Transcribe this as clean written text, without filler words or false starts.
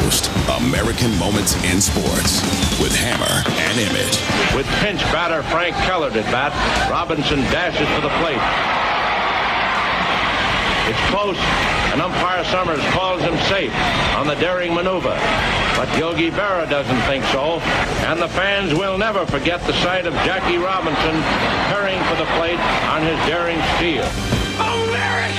host, American Moments in Sports, with Hammer and Emmett. With pinch batter Frank Keller at bat, Robinson dashes for the plate. It's close, and umpire Summers calls him safe on the daring maneuver. But Yogi Berra doesn't think so, and the fans will never forget the sight of Jackie Robinson hurrying for the plate on his daring steal. America!